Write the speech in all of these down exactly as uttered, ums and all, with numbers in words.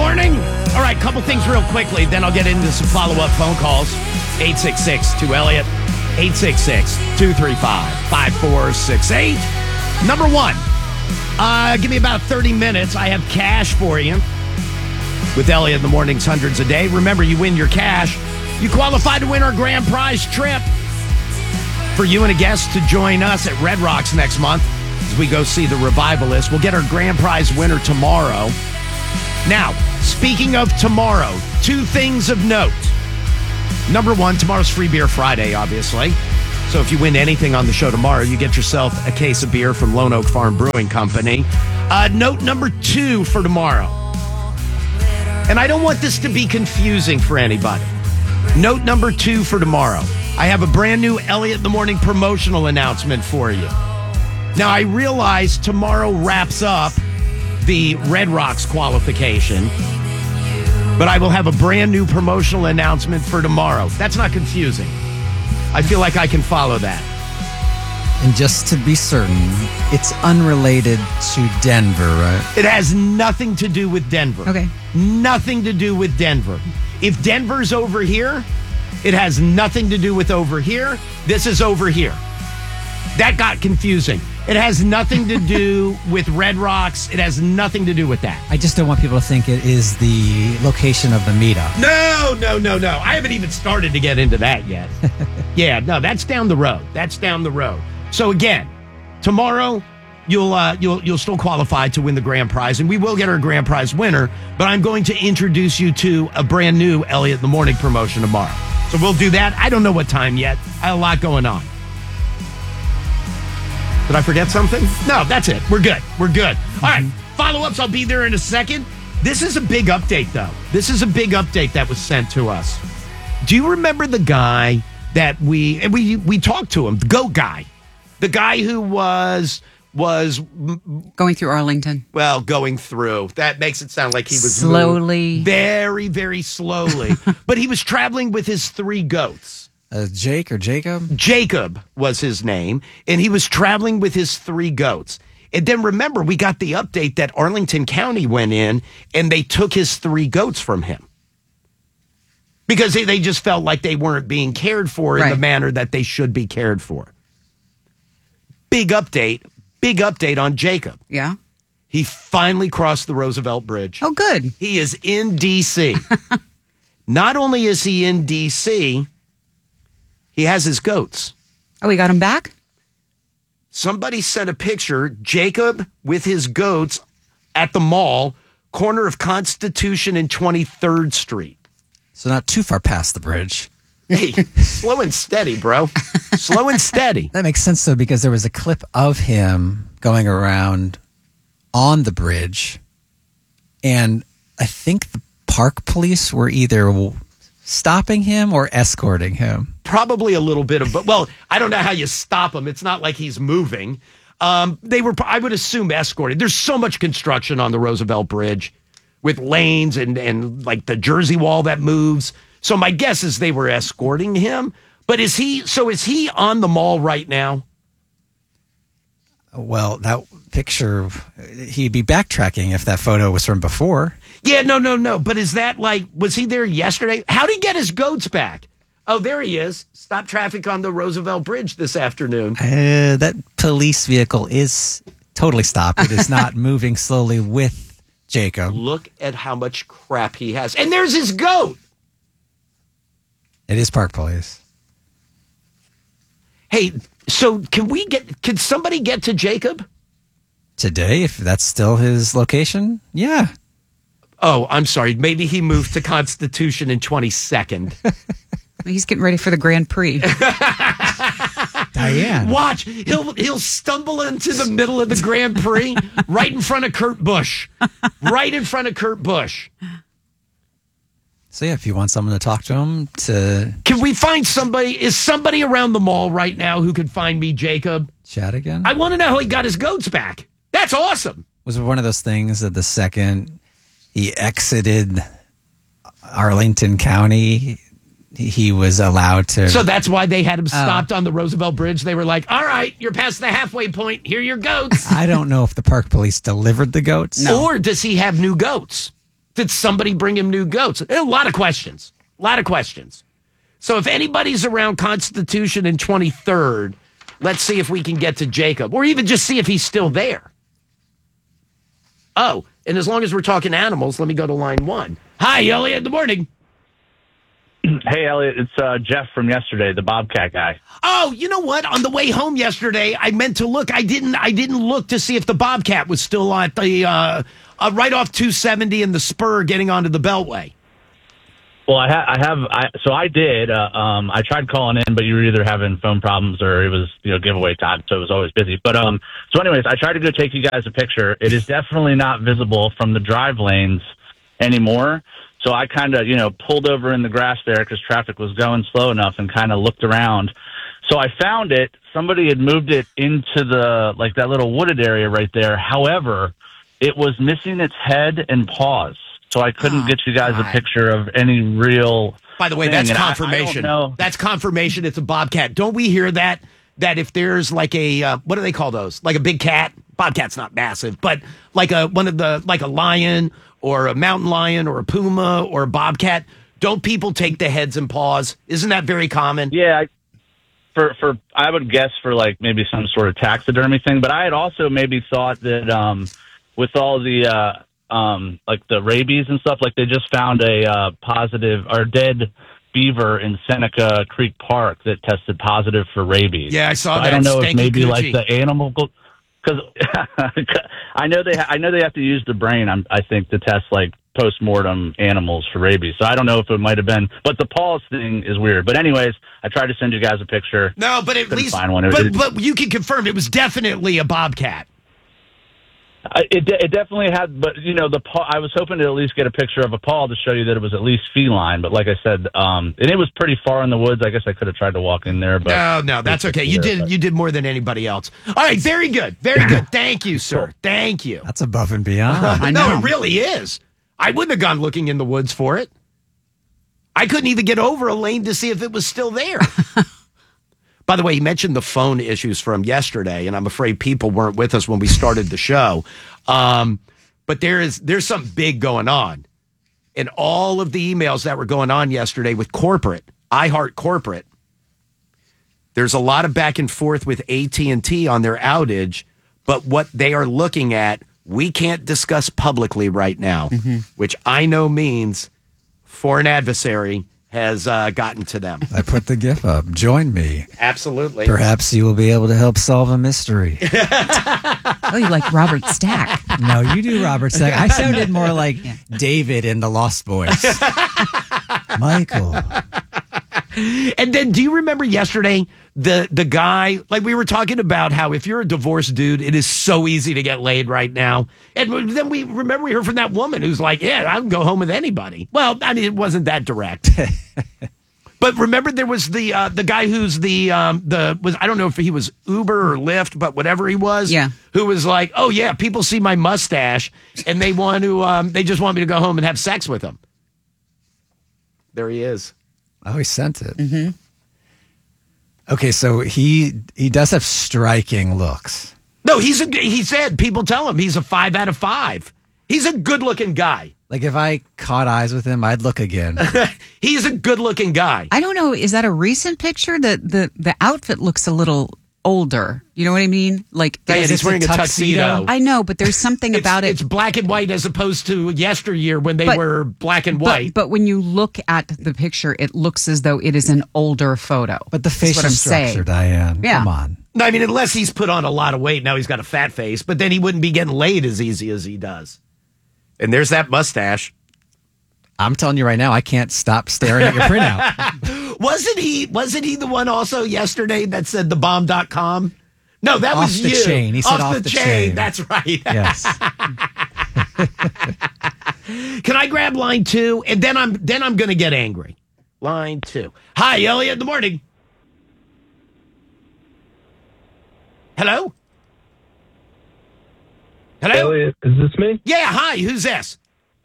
morning. All right, couple things real quickly, then I'll get into some follow-up phone calls. eight six six, two Elliott, eight six six, two three five, five four six eight. Number one, uh, give me about thirty minutes. I have cash for you with Elliott in the mornings, hundreds a day. Remember, you win your cash. You qualify to win our grand prize trip for you and a guest to join us at Red Rocks next month as we go see the Revivalists. We'll get our grand prize winner tomorrow. Now, speaking of tomorrow, two things of note. Number one, tomorrow's Free Beer Friday, obviously. So if you win anything on the show tomorrow, you get yourself a case of beer from Lone Oak Farm Brewing Company. Uh, note number two for tomorrow. And I don't want this to be confusing for anybody. Note number two for tomorrow. I have a brand new Elliott in the Morning promotional announcement for you. Now, I realize tomorrow wraps up the Red Rocks qualification, but I will have a brand new promotional announcement for tomorrow. That's not confusing. I feel like I can follow that. And just to be certain, it's unrelated to Denver, right? It has nothing to do with Denver. Okay. Nothing to do with Denver. If Denver's over here, it has nothing to do with over here. This is over here. That got confusing. It has nothing to do with Red Rocks. It has nothing to do with that. I just don't want people to think it is the location of the meetup. No, no, no, no. I haven't even started to get into that yet. Yeah, no, that's down the road. That's down the road. So again, tomorrow you'll uh, you'll you'll still qualify to win the grand prize, and we will get our grand prize winner. But I'm going to introduce you to a brand new Elliott in the Morning promotion tomorrow. So we'll do that. I don't know what time yet. I have a lot going on. Did I forget something? No, that's it. We're good. We're good. All right. Follow-ups, I'll be there in a second. This is a big update, though. This is a big update that was sent to us. Do you remember the guy that we, and we we talked to him, the GOAT guy, the guy who was, was... Going through Arlington. Well, going through. That makes it sound like he was... Slowly. Very, very slowly. But he was traveling with his three goats. Uh, Jake or Jacob? Jacob was his name, and he was traveling with his three goats. And then remember, we got the update that Arlington County went in and they took his three goats from him because they, they just felt like they weren't being cared for in right. the manner that they should be cared for. Big update, big update on Jacob. Yeah. He finally crossed the Roosevelt Bridge. Oh, good. He is in D C Not only is he in D C, he has his goats. Oh, we got him back? Somebody sent a picture, Jacob with his goats at the mall, corner of Constitution and twenty-third Street. So not too far past the bridge. Hey, slow and steady, bro. Slow and steady. That makes sense, though, because there was a clip of him going around on the bridge, and I think the park police were either stopping him or escorting him. Probably a little bit of, but well, I don't know how you stop him. It's not like he's moving. Um, they were, I would assume, escorted. There's so much construction on the Roosevelt Bridge with lanes and, and like the Jersey Wall that moves. So my guess is they were escorting him. But is he, so is he on the mall right now? Well, that picture, he'd be backtracking if that photo was from before. Yeah, no, no, no. But is that like, was he there yesterday? How did he get his goats back? Oh, there he is. Stop traffic on the Roosevelt Bridge this afternoon. Uh, that police vehicle is totally stopped. It is not moving slowly with Jacob. Look at how much crap he has. And there's his goat. It is park police. Hey, so can we get, can somebody get to Jacob? Today, if that's still his location? Yeah. Oh, I'm sorry. Maybe he moved to Constitution in twenty-second. He's getting ready for the Grand Prix. Diane. Watch. He'll he'll stumble into the middle of the Grand Prix right in front of Kurt Busch. Right in front of Kurt Busch. So yeah, if you want someone to talk to him to... Can we find somebody? Is somebody around the mall right now who could find me Jacob? Chat again? I want to know how he got his goats back. That's awesome. Was it one of those things that the second he exited Arlington County, he was allowed to... So that's why they had him stopped oh. on the Roosevelt Bridge. They were like, all right, you're past the halfway point. Here are your goats. I don't know if the park police delivered the goats. No. Or does he have new goats? Did somebody bring him new goats? A lot of questions. A lot of questions. So if anybody's around Constitution and twenty-third, let's see if we can get to Jacob, or even just see if he's still there. Oh, and as long as we're talking animals, let me go to line one. Hi, Elliot. Good morning. Hey, Elliot. It's uh, Jeff from yesterday, the Bobcat guy. Oh, you know what? On the way home yesterday, I meant to look. I didn't. I didn't look to see if the Bobcat was still at the uh, uh, right off two seventy and the spur getting onto the Beltway. Well, I, ha- I have. I, so I did. Uh, um, I tried calling in, but you were either having phone problems or it was, you know, giveaway time, so it was always busy. But um, so, anyways, I tried to go take you guys a picture. It is definitely not visible from the drive lanes anymore. So I kind of, you know, pulled over in the grass there because traffic was going slow enough and kind of looked around. So I found it. Somebody had moved it into the, like, that little wooded area right there. However, it was missing its head and paws. So I couldn't Oh, get you guys God. a picture of any real. By the way, thing. that's And I- confirmation. I don't know. That's confirmation. It's a Bobcat. Don't we hear that? That if there's like a uh, what do they call those? Like a big cat. Bobcat's not massive, but like a one of the like a lion or a mountain lion or a puma or a bobcat. Don't people take the heads and paws? Isn't that very common? Yeah, I, for for I would guess for like maybe some sort of taxidermy thing. But I had also maybe thought that um, with all the uh, um, like the rabies and stuff, like they just found a uh, positive or dead beaver in Seneca Creek Park that tested positive for rabies. Yeah, I saw So that. I don't know Stanky if maybe Gucci. like the animal. Because I know they, ha- I know they have to use the brain. I'm, I think to test like post-mortem animals for rabies. So I don't know if it might have been, but the paws thing is weird. But anyways, I tried to send you guys a picture. No, but at Couldn't least, find one. It- but it- but you can confirm it was definitely a bobcat. I, it, de- it definitely had, but you know, the paw. I was hoping to at least get a picture of a paw to show you that it was at least feline. But like I said, um, and it was pretty far in the woods. I guess I could have tried to walk in there, but No, no, that's okay. You did you did more than anybody else. All right, very good, very good. Thank you, sir. Thank you. That's above and beyond. I No, know. it really is. I wouldn't have gone looking in the woods for it. I couldn't even get over a lane to see if it was still there. By the way, he mentioned the phone issues from yesterday, and I'm afraid people weren't with us when we started the show. Um, but there is there's something big going on. And all of the emails that were going on yesterday with corporate, iHeart Corporate, there's a lot of back and forth with A T and T on their outage, but what they are looking at, we can't discuss publicly right now, which I know means foreign adversary has uh, gotten to them. I put the GIF up. Join me. Absolutely. Perhaps you will be able to help solve a mystery. Oh, you like Robert Stack. No, you do, Robert Stack. I sounded more like David in the Lost Boys. Michael. And then do you remember yesterday, the the guy, like we were talking about how if you're a divorced dude, it is so easy to get laid right now. And then we remember we heard from that woman who's like, yeah, I can go home with anybody. Well, I mean, it wasn't that direct. But remember there was the uh, the guy who's the um, the was I don't know if he was Uber or Lyft, but whatever he was, Yeah. who was like, oh yeah, people see my mustache and they want to um, they just want me to go home and have sex with them. There he is. Oh, he sent it. Mm-hmm. Okay, so he he does have striking looks. No, he's a, he said, people tell him he's a five out of five. He's a good looking guy. Like if I caught eyes with him, I'd look again. He's a good looking guy. I don't know. Is that a recent picture? The the the outfit looks a little older. You know what I mean? Like And Is he's this wearing a a tuxedo. tuxedo? I know, but there's something It's, about it. it's black and white as opposed to yesteryear when they But- were black and but, white. but when you look at the picture, it looks as though it is an older photo. But the That's what facial I'm structure, saying. Diane. Yeah. Come on. I mean, unless he's put on a lot of weight, now he's got a fat face, but then he wouldn't be getting laid as easy as he does. And there's that mustache. I'm telling you right now, I can't stop staring at your printout. Wasn't he wasn't he the one also yesterday that said the bomb dot com? No, that Off was the you. chain. He said off the, the chain. chain. That's right. Yes. Can I grab line two? And then I'm then I'm gonna get angry. Line two. Hi, Elliot. In the morning. Hello? Hello? Elliot, is this me? Yeah, hi. Who's this?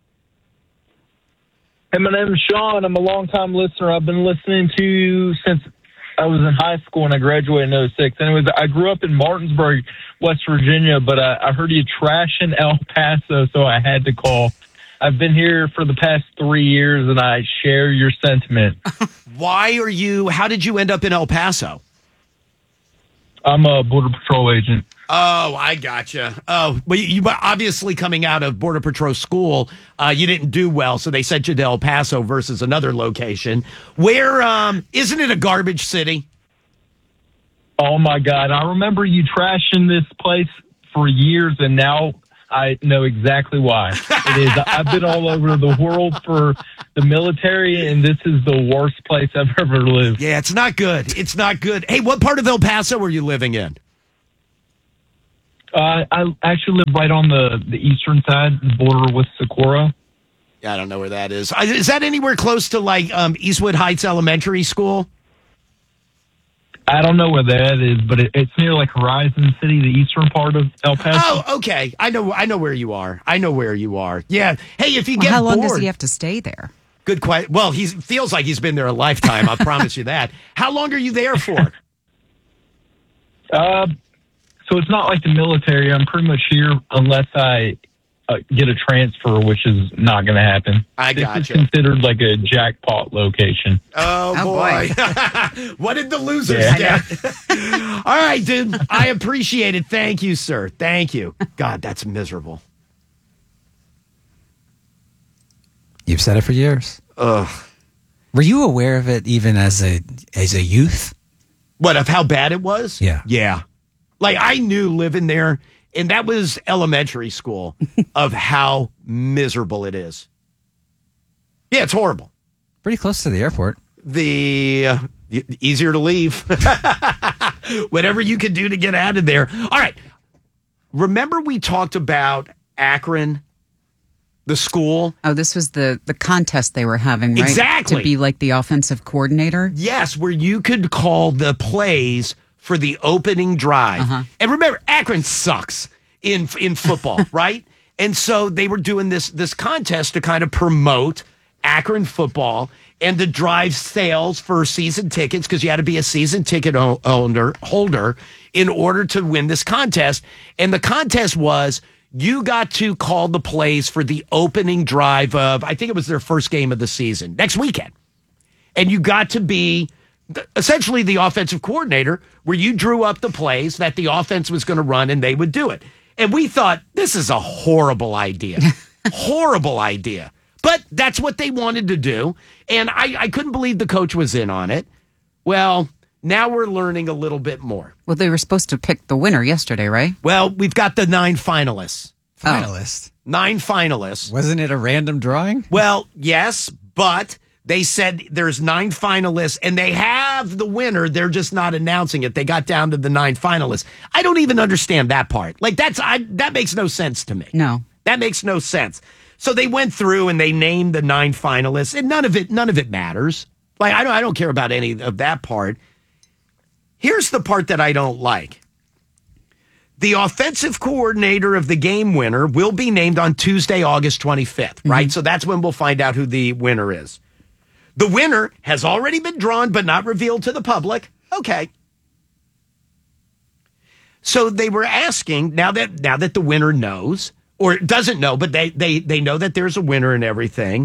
Hey, my name is Sean. I'm a long-time listener. I've been listening to you since I was in high school and I graduated in oh six. Anyways, I grew up in Martinsburg, West Virginia, but I, I heard you trashing El Paso, so I had to call. I've been here for the past three years, and I share your sentiment. Why are you, how did you end up in El Paso? I'm a Border Patrol agent. Oh, I gotcha. Oh, well, you, you obviously coming out of Border Patrol school, uh, you didn't do well, so they sent you to El Paso versus another location. Where, um, isn't it a garbage city? Oh, my God. I remember you trashing this place for years, and now I know exactly why. It is. I've been all over the world for the military, and this is the worst place I've ever lived. Yeah, it's not good. It's not good. Hey, what part of El Paso are you living in? Uh, I actually live right on the, the eastern side, the border with Socorro. Yeah, I don't know where that is. Uh, Is that anywhere close to, like, um, Eastwood Heights Elementary School? I don't know where that is, but it, it's near like Horizon City, the eastern part of El Paso. Oh, okay. I know. I know where you are. I know where you are. Yeah. Hey, if you Well, get how long bored, does he have to stay there? good question. Well, he feels like he's been there a lifetime. I promise you that. How long are you there for? Uh, so it's not like the military. I'm pretty much here unless I uh, get a transfer, which is not going to happen. I This gotcha. is considered like a jackpot location. Oh, Oh, boy. What did the losers Yeah. get? All right, dude. I appreciate it. Thank you, sir. Thank you. God, that's miserable. You've said it for years. Ugh. Were you aware of it even as a as a youth? What, of how bad it was? Yeah. Yeah. Like, I knew living there, and that was elementary school, of how miserable it is. Yeah, it's horrible. Pretty close to the airport. The uh, y- easier to leave. Whatever you can do to get out of there. All right. Remember we talked about Akron, the school? Oh, this was the, the contest they were having, right? Exactly. To be like the offensive coordinator. Yes, where you could call the plays for the opening drive. Uh-huh. And remember, Akron sucks in in football, right? And so they were doing this this contest to kind of promote Akron football and to drive sales for season tickets, because you had to be a season ticket o- owner holder in order to win this contest. And the contest was you got to call the plays for the opening drive of, I think it was their first game of the season, next weekend. And you got to be th- essentially the offensive coordinator, where you drew up the plays that the offense was going to run and they would do it. And we thought, this is a horrible idea. Horrible idea. But that's what they wanted to do. And I, I couldn't believe the coach was in on it. Well, now we're learning a little bit more. Well, they were supposed to pick the winner yesterday, right? Well, we've got the nine finalists. Finalist. Nine finalists. Wasn't it a random drawing? Well, yes, but they said there's nine finalists and they have the winner. They're just not announcing it. They got down to the nine finalists. I don't even understand that part. Like, that's I, that makes no sense to me. No. That makes no sense. So they went through and they named the nine finalists, and none of it none of it matters. Like, I don't I don't care about any of that part. Here's the part that I don't like. The offensive coordinator of the game winner will be named on Tuesday, August twenty-fifth, right? So that's when we'll find out who the winner is. The winner has already been drawn but not revealed to the public. Okay. So they were asking, now that now that the winner knows, or doesn't know, but they they they know that there's a winner and everything.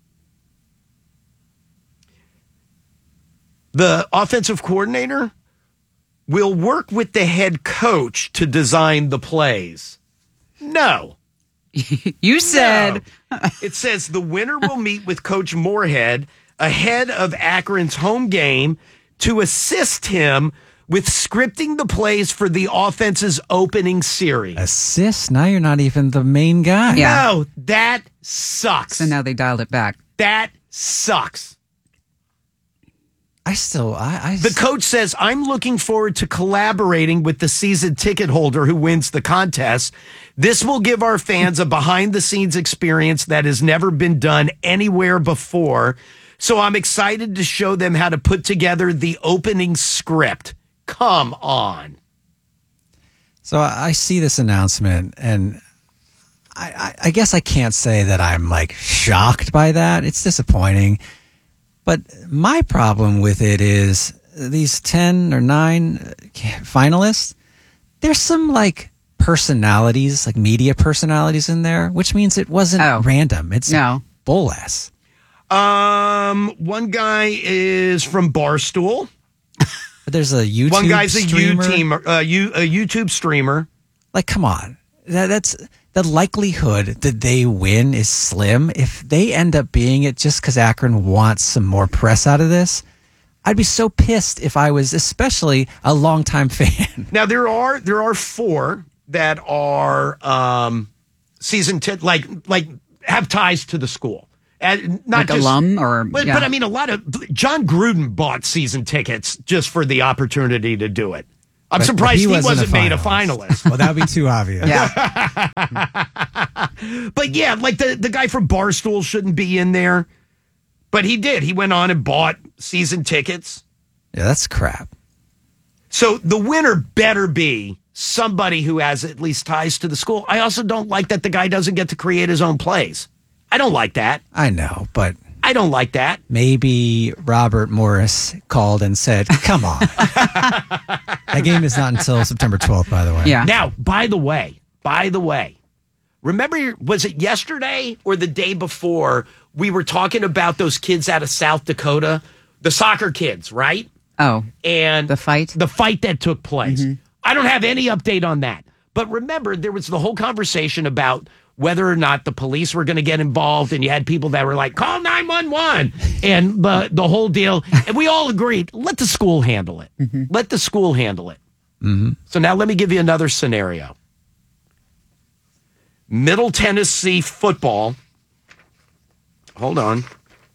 The offensive coordinator will work with the head coach to design the plays. No. You said. No. It says the winner will meet with Coach Moorhead ahead of Akron's home game to assist him with scripting the plays for the offense's opening series. Assist? Now you're not even the main guy. Yeah. No, that sucks. So now they dialed it back. That sucks. I still, I, I The coach says, I'm looking forward to collaborating with the season ticket holder who wins the contest. This will give our fans a behind the scenes experience that has never been done anywhere before. So I'm excited to show them how to put together the opening script. Come on. So I I see this announcement, and I, I, I guess I can't say that I'm like shocked by that. It's disappointing. But my problem with it is these ten or nine finalists, there's some like personalities, like media personalities in there, which means it wasn't Oh. random. It's No. bull ass. Um, one guy is from Barstool. But there's a YouTube One guy's a streamer. YouTuber, uh, you, a YouTube streamer. Like, come on. That, that's the likelihood that they win is slim. If they end up being it just because Akron wants some more press out of this, I'd be so pissed if I was especially a longtime fan. Now there are there are four that are um, season t- like like have ties to the school. And not Like just, alum or- but, yeah. but I mean a lot of John Gruden bought season tickets just for the opportunity to do it. I'm But surprised he, wasn't wasn't made a finalist. Well, that would be too obvious. Yeah. But yeah, like the, the guy from Barstool shouldn't be in there. But he did. He went on and bought season tickets. Yeah, that's crap. So the winner better be somebody who has at least ties to the school. I also don't like that the guy doesn't get to create his own plays. I don't like that. I know, but I don't like that. maybe Robert Morris called and said, come on. That game is not until September twelfth, by the way. Yeah. Now, by the way, by the way, remember, was it yesterday or the day before we were talking about those kids out of South Dakota, the soccer kids, right? Oh. And The fight? the fight that took place. I don't have any update on that. But remember, there was the whole conversation about whether or not the police were going to get involved, and you had people that were like, call nine one one, and the the whole deal. And we all agreed, let the school handle it. Let the school handle it. So now let me give you another scenario. Middle Tennessee football. Hold on.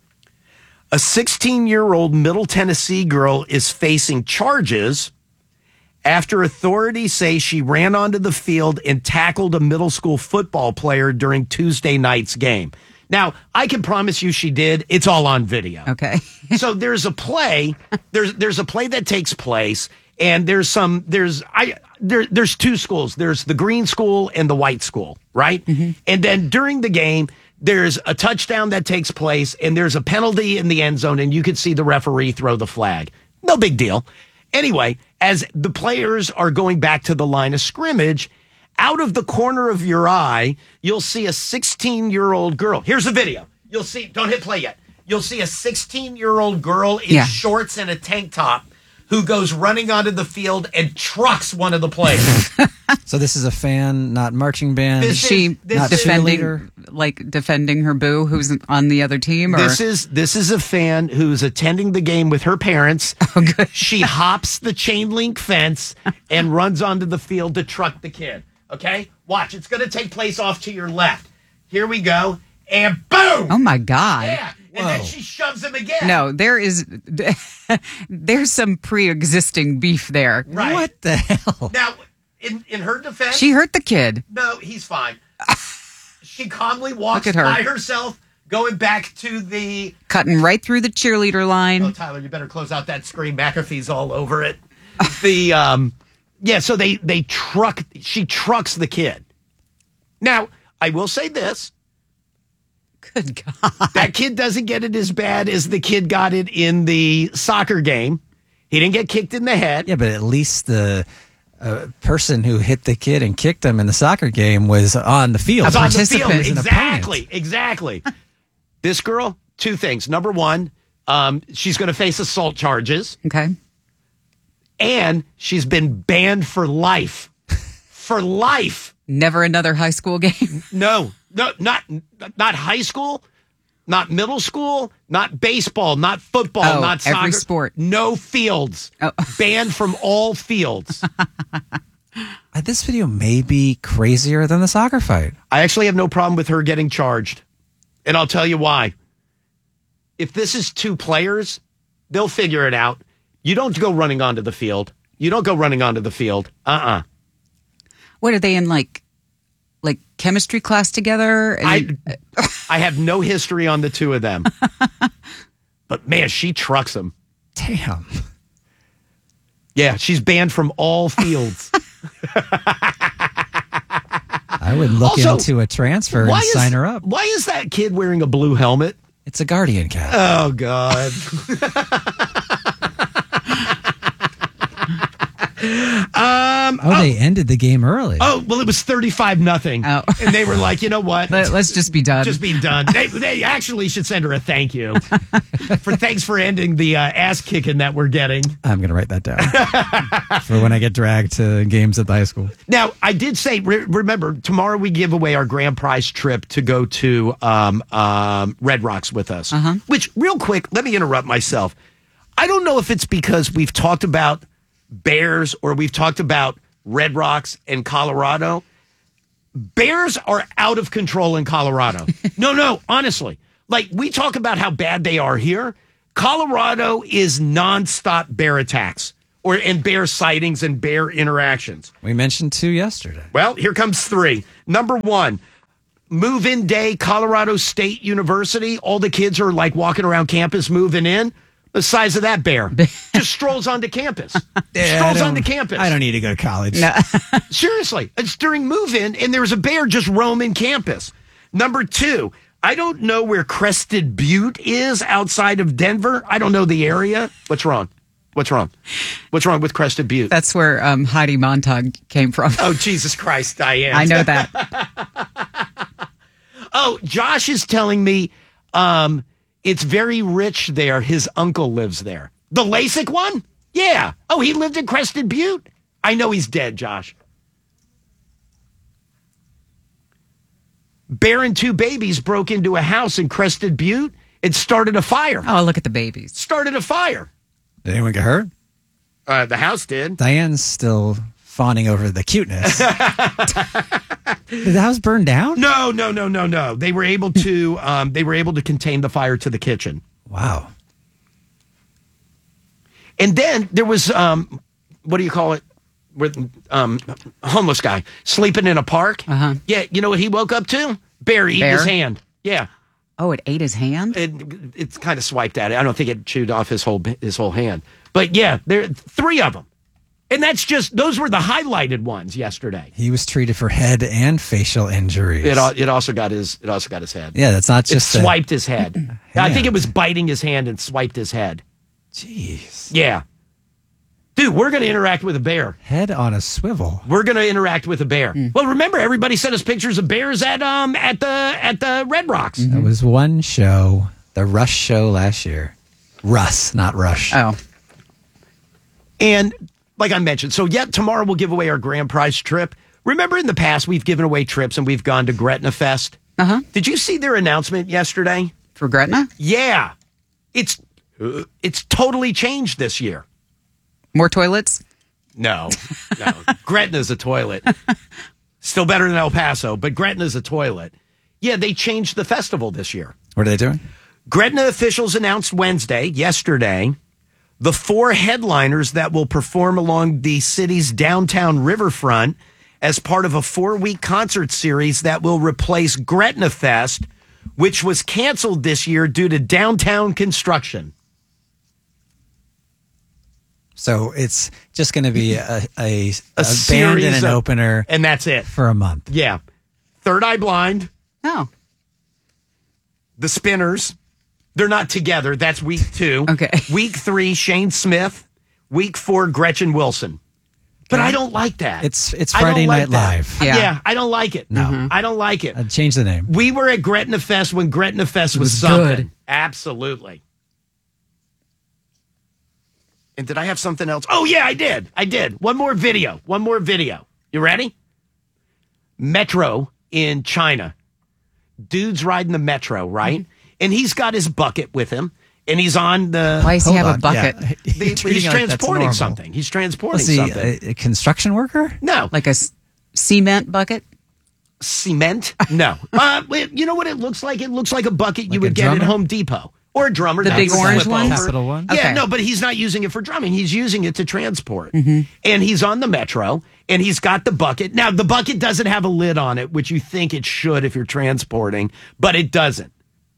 A sixteen-year-old Middle Tennessee girl is facing charges after authorities say she ran onto the field and tackled a middle school football player during Tuesday night's game. Now, I can promise you she did. It's all on video. Okay. So there's a play. There's there's a play that takes place, and there's some there's I there there's two schools. There's the green school and the white school, right? And then during the game, there's a touchdown that takes place, and there's a penalty in the end zone, and you can see the referee throw the flag. No big deal. Anyway, as the players are going back to the line of scrimmage, out of the corner of your eye, you'll see a sixteen-year-old girl. Here's the video. You'll see, don't hit play yet. You'll see a sixteen-year-old girl in Yeah. shorts and a tank top who goes running onto the field and trucks one of the players. So this is a fan, not marching band. This Is she this Not is- defending, cheerleader. like defending her boo who's on the other team? Or This is this is a fan who's attending the game with her parents. Oh, good. She hops the chain link fence and runs onto the field to truck the kid. Okay? Watch, it's going to take place off to your left. Here we go. And boom! Oh my God. Yeah. And then she shoves him again. No, there is there's some pre-existing beef there. Right. What the hell? Now, in, in her defense, She hurt the kid. no, he's fine. She calmly walks Look at her. by herself, going back to the... Cutting right through the cheerleader line. Oh, Tyler, you better close out that screen. McAfee's all over it. The um, yeah. So they they truck. She trucks the kid. Now, I will say this: Good God. that kid doesn't get it as bad as the kid got it in the soccer game. He didn't get kicked in the head. Yeah, but at least the uh, person who hit the kid and kicked him in the soccer game was on the field. That's on the field. Participant. As an Exactly. opponent. Exactly. This girl, two things. Number one, um, she's going to face assault charges, Okay. and she's been banned for life. For life. Never another high school game. No, no, not not high school, not middle school, not baseball, not football, Oh, not soccer. every sport. No fields. Oh. Banned from all fields. Uh, This video may be crazier than the soccer fight. I actually have no problem with her getting charged. And I'll tell you why. If this is two players, they'll figure it out. You don't go running onto the field. You don't go running onto the field. Uh-uh. What are they in, like like chemistry class together? And I I have no history on the two of them. But man, she trucks them. Damn. Yeah, she's banned from all fields. I would look Also, into a transfer and is, sign her up. Why is that kid wearing a blue helmet? It's a Guardian cap. Oh, God. Um, Oh, they ended the game early. oh, well, it was thirty-five nothing. Oh. And they were like, you know what? Let, us just be done. Just be done. They, they actually should send her a thank you for thanks for ending the uh, ass kicking that we're getting. I'm going to write that down for when I get dragged to games at the high school. Now, I did say, re- remember, tomorrow we give away our grand prize trip to go to um, um, Red Rocks with us. Uh-huh. Which, real quick, let me interrupt myself. I don't know if it's because we've talked about bears or we've talked about Red Rocks in Colorado. Bears are out of control in Colorado. No, no, honestly. Like, we talk about how bad they are here. Colorado is nonstop bear attacks or and bear sightings and bear interactions. We mentioned two yesterday. Well, here comes three. Number one, move-in day, Colorado State University. All the kids are like walking around campus moving in. The size of that bear just strolls onto campus. Yeah, strolls I don't- onto campus. I don't need to go to college. No. Seriously, it's during move-in, and there's a bear just roaming campus. Number two, I don't know where Crested Butte is outside of Denver. I don't know the area. What's wrong? What's wrong? What's wrong with Crested Butte? That's where um, Heidi Montag came from. Oh, Jesus Christ, Diane. I know that. Oh, Josh is telling me um, it's very rich there. His uncle lives there. The LASIK one? Yeah. Oh, he lived in Crested Butte? I know he's dead, Josh. Bear and two babies broke into a house in Crested Butte. It started a fire. Oh, look at the babies. Started a fire. Did anyone get hurt? Uh, the house did. Diane's still fawning over the cuteness. Did the house burn down? No, no, no, no, no. They were able to. Um, they were able to contain the fire to the kitchen. Wow. And then there was, um, what do you call it? With um, homeless guy sleeping in a park. Uh-huh. Yeah, you know what he woke up to? Bear eating Bear? his hand. Yeah, Oh, it ate his hand? it, it's kind of swiped at it. I don't think it chewed off his whole his whole hand. But yeah, there three of them, and that's just those were the highlighted ones yesterday. He was treated for head and facial injuries. It al- it also got his it also got his head. yeah, that's not It just a- swiped his head. I think it was biting his hand and swiped his head. Jeez. Yeah, dude, we're going to interact with a bear. Head on a swivel. We're going to interact with a bear. Well, remember, everybody sent us pictures of bears at um at the at the Red Rocks. That was one show, the Rush show last year. Russ, not Rush. Oh. And like I mentioned, so yet tomorrow we'll give away our grand prize trip. Remember, in the past we've given away trips and we've gone to Gretna Fest. Uh-huh. Did you see their announcement yesterday? For Gretna? Yeah, it's it's totally changed this year. More toilets? No, no. Gretna's a toilet. Still better than El Paso, but Gretna's a toilet. Yeah, they changed the festival this year. What are they doing? Gretna officials announced Wednesday, yesterday, the four headliners that will perform along the city's downtown riverfront as part of a four-week concert series that will replace Gretna Fest, which was canceled this year due to downtown construction. So it's just going to be a, a, A a band and series an of- opener And that's it. for a month. Yeah. Third Eye Blind, Oh. the Spinners. They're not together. That's week two. Okay. Week three, Shane Smith. Week four, Gretchen Wilson. But I don't like that. It's it's I don't Friday like Night that. Live. Yeah. Yeah. I don't like it. No. I don't like it. I'd change the name. We were at Gretna Fest when Gretna Fest was, was something. good. Absolutely. And did I have something else? Oh, yeah, I did. I did. One more video. One more video. You ready? Metro in China. Dude's riding the metro, right? And he's got his bucket with him. And he's on the. Why does he Hold have a on, bucket? yeah. the- You're he's treating it like that's transporting normal. something. He's transporting Was he something. a, a construction worker? no. Like a s- cement bucket? Cement? No. uh, it- you know what it looks like? It looks like a bucket you Like would a get at drummer? Home Depot. Or a drummer. The that big would orange flip one? over. Capital one? Yeah, Okay. no, but he's not using it for drumming. He's using it to transport. And he's on the metro, and he's got the bucket. Now, the bucket doesn't have a lid on it, which you think it should if you're transporting, but it doesn't.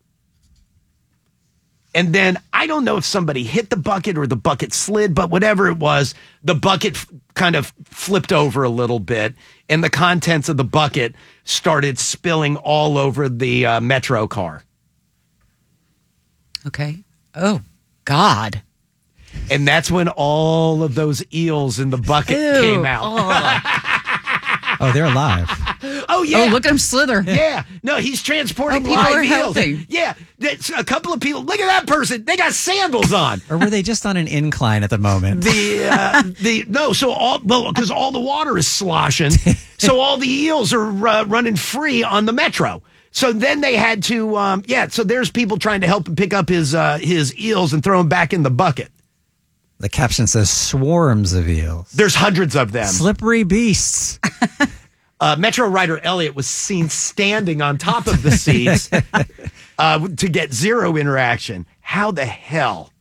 And then I don't know if somebody hit the bucket or the bucket slid, but whatever it was, the bucket f- kind of flipped over a little bit, and the contents of the bucket started spilling all over the uh, metro car. Okay. Oh, God. And that's when all of those eels in the bucket Ew. came out. Oh. Oh, they're alive. Oh, yeah. Oh, look at him slither. Yeah. No, he's transporting Oh, people live are eels. helping. Yeah. That's a couple of people. Look at that person. They got sandals on. Or were they just on an incline at the moment? The uh, the no, so all well because all the water is sloshing, so all the eels are uh, running free on the metro. So then they had to, um, yeah. So there's people trying to help him pick up his uh, his eels and throw them back in the bucket. The caption says swarms of eels. There's hundreds of them. Slippery beasts. Uh, Metro rider Elliot was seen standing on top of the seats uh, to get zero interaction. How the hell?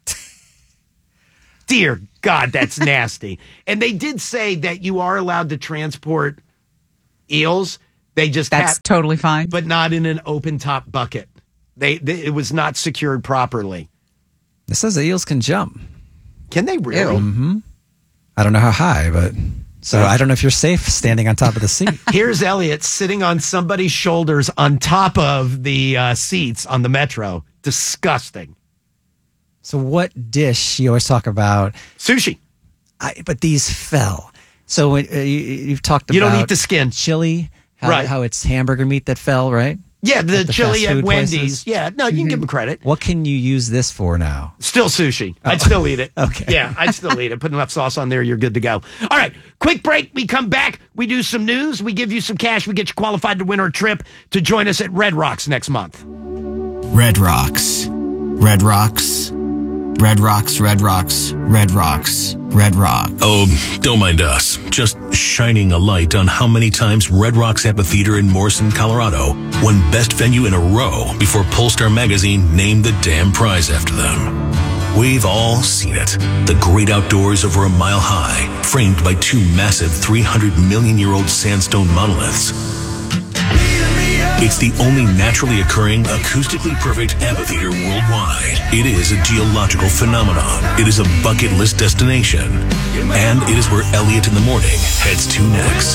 Dear God, that's nasty. And they did say that you are allowed to transport eels. They just That's have, totally fine. but not in an open top bucket. They, they it was not secured properly. This says the eels can jump. Can they really? Ew. I don't know how high, but so I don't know if you're safe standing on top of the seat. Here's Elliot sitting on somebody's shoulders on top of the uh, seats on the metro. Disgusting. So what dish you always talk about? Sushi. I, but these fell. So uh, you, you've talked about You don't eat the skin. chili, how, Right. how it's hamburger meat that fell, right? Yeah, the, At the chili fast at food Wendy's. places? Yeah, no, you can give them credit. What can you use this for now? Still sushi. I'd still eat it. Okay. Yeah, I'd still eat it. Put enough sauce on there, you're good to go. All right, quick break. We come back. We do some news. We give you some cash. We get you qualified to win our trip to join us at Red Rocks next month. Red Rocks. Red Rocks. Red Rocks, Red Rocks, Red Rocks, Red Rock. Oh, don't mind us. Just shining a light on how many times Red Rocks Amphitheater in Morrison, Colorado won best venue in a row before Polestar magazine named the damn prize after them. We've all seen it. The great outdoors over a mile high, framed by two massive three hundred million year old sandstone monoliths. It's the only naturally occurring, acoustically perfect amphitheater worldwide. It is a geological phenomenon. It is a bucket list destination. And it is where Elliot in the Morning heads to next.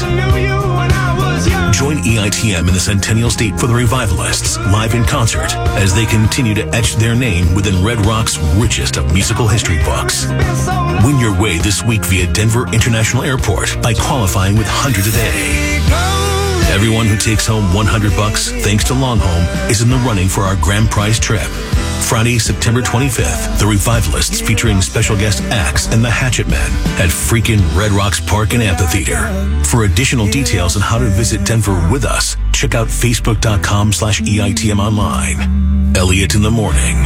Join E I T M in the Centennial State for the Revivalists, live in concert, as they continue to etch their name within Red Rock's richest of musical history books. Win your way this week via Denver International Airport by qualifying with hundreds a day. Everyone who takes home one hundred bucks, thanks to Long Home, is in the running for our grand prize trip. Friday, September twenty-fifth, the Revivalists featuring special guest acts and the Hatchet Men at freaking Red Rocks Park and Amphitheater. For additional details on how to visit Denver with us, check out facebook.com slash EITM online. Elliot in the Morning.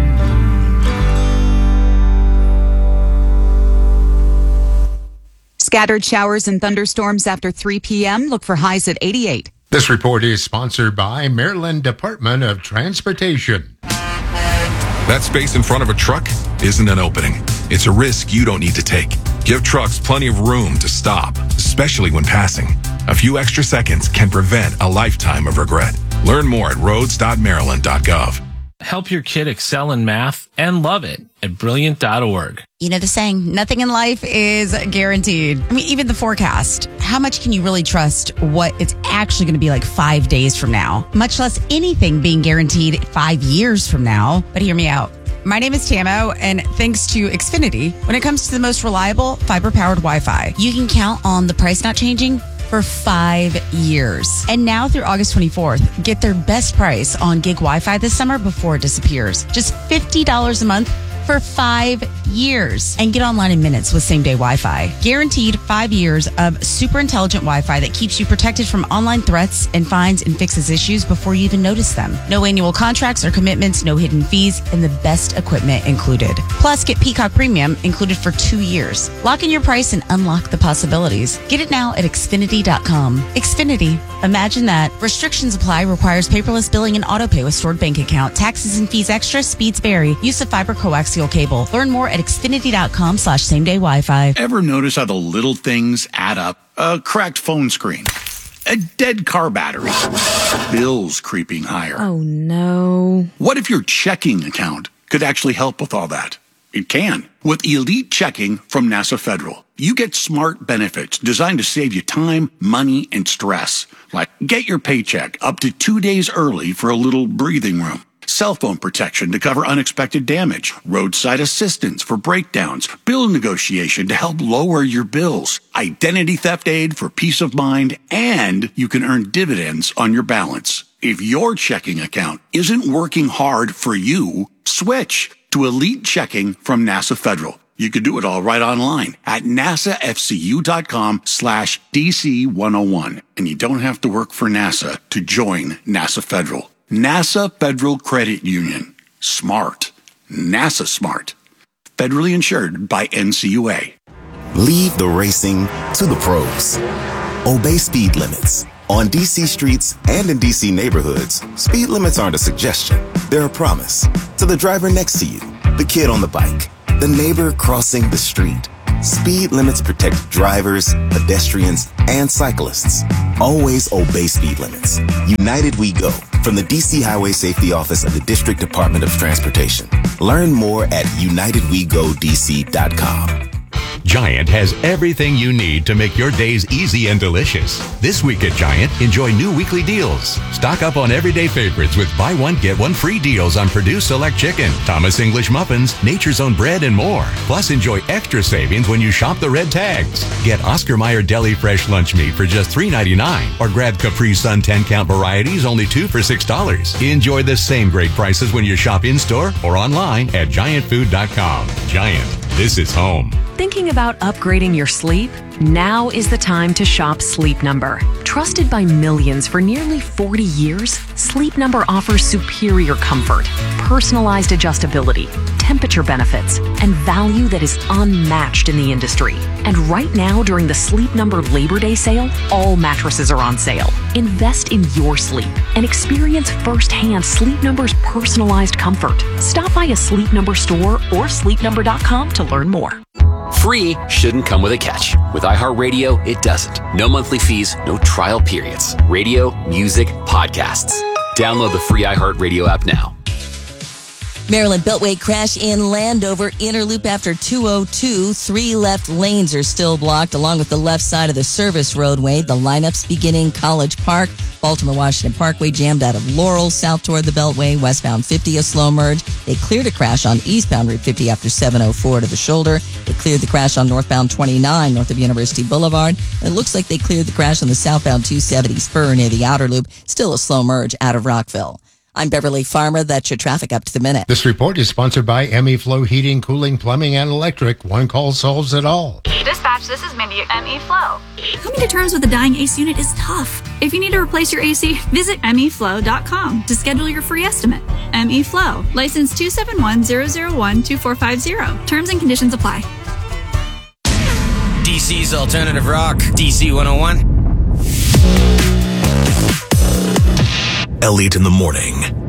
Scattered showers and thunderstorms after three p.m. Look for highs at eighty-eight. This report is sponsored by Maryland Department of Transportation. That space in front of a truck isn't an opening. It's a risk you don't need to take. Give trucks plenty of room to stop, especially when passing. A few extra seconds can prevent a lifetime of regret. Learn more at roads dot maryland dot gov. Help your kid excel in math and love it at brilliant dot org. You know the saying, nothing in life is guaranteed. I mean, even the forecast. How much can you really trust what it's actually going to be like five days from now? Much less anything being guaranteed five years from now. But hear me out. My name is Tamo, and thanks to Xfinity, when it comes to the most reliable fiber-powered Wi-Fi, you can count on the price not changing for five years. And now through August twenty-fourth, get their best price on gig Wi-Fi this summer before it disappears. Just fifty dollars a month for five years. And get online in minutes with same-day Wi-Fi. Guaranteed five years of super intelligent Wi-Fi that keeps you protected from online threats and finds and fixes issues before you even notice them. No annual contracts or commitments, no hidden fees, and the best equipment included. Plus, get Peacock Premium included for two years. Lock in your price and unlock the possibilities. Get it now at Xfinity dot com. Xfinity. Imagine that. Restrictions apply. Requires paperless billing and autopay with stored bank account. Taxes and fees extra. Speeds vary. Use of fiber coaxial cable. Learn more at Xfinity dot com slash same day Wi-Fi. Ever notice how the little things add up? A cracked phone screen, a dead car battery, bills creeping higher. Oh no. What if your checking account could actually help with all that? It can. With Elite Checking from NASA Federal, you get smart benefits designed to save you time, money, and stress. Like get your paycheck up to two days early for a little breathing room. cell phone protection to cover unexpected damage, roadside assistance for breakdowns, bill negotiation to help lower your bills, identity theft aid for peace of mind, and you can earn dividends on your balance. If your checking account isn't working hard for you, switch to Elite Checking from NASA Federal. You can do it all right online at nasafcu.com slash DC101. And you don't have to work for NASA to join NASA Federal. NASA Federal Credit Union. Smart. NASA smart. Federally insured by N C U A. Leave the racing to the pros. Obey speed limits. On D C streets and in D C neighborhoods, speed limits aren't a suggestion. They're a promise. To the driver next to you, the kid on the bike, the neighbor crossing the street. Speed limits protect drivers, pedestrians, and cyclists. Always obey speed limits. United We Go, from the D C Highway Safety Office of the District Department of Transportation. Learn more at united we go d c dot com. Giant has everything you need to make your days easy and delicious. This week at Giant, enjoy new weekly deals. Stock up on everyday favorites with buy one, get one free deals on Purdue Select Chicken, Thomas English Muffins, Nature's Own Bread, and more. Plus, enjoy extra savings when you shop the red tags. Get Oscar Mayer Deli Fresh Lunch Meat for just three ninety-nine, or grab Capri Sun ten count varieties, only two for six dollars. Enjoy the same great prices when you shop in-store or online at giant food dot com. Giant, this is home. Thinking about upgrading your sleep? Now is the time to shop Sleep Number. Trusted by millions for nearly forty years, Sleep Number offers superior comfort, personalized adjustability, temperature benefits, and value that is unmatched in the industry. And right now, during the Sleep Number Labor Day sale, all mattresses are on sale. Invest in your sleep and experience firsthand Sleep Number's personalized comfort. Stop by a Sleep Number store or sleep number dot com to learn more. Free shouldn't come with a catch. With iHeartRadio, it doesn't. No monthly fees, no trial periods. Radio, music, podcasts. Download the free iHeartRadio app now. Maryland Beltway crash in Landover. Inner loop after two oh two. Three left lanes are still blocked along with the left side of the service roadway. The lineups beginning College Park. Baltimore-Washington Parkway jammed out of Laurel, south toward the Beltway. Westbound fifty, a slow merge. They cleared a crash on eastbound Route fifty after seven oh four to the shoulder. They cleared the crash on northbound twenty-nine north of University Boulevard. And it looks like they cleared the crash on the southbound two seventy spur near the outer loop. Still a slow merge out of Rockville. I'm Beverly Farmer. That's your traffic up to the minute. This report is sponsored by M E Flow Heating, Cooling, Plumbing, and Electric. One call solves it all. Dispatch, this is Mindy at M E Flow. Coming to terms with a dying A C unit is tough. If you need to replace your A C, visit M E flow dot com to schedule your free estimate. M E Flow, license two seven one zero zero one two four five zero. Terms and conditions apply. D C's Alternative Rock, D C one oh one. Elliot in the morning.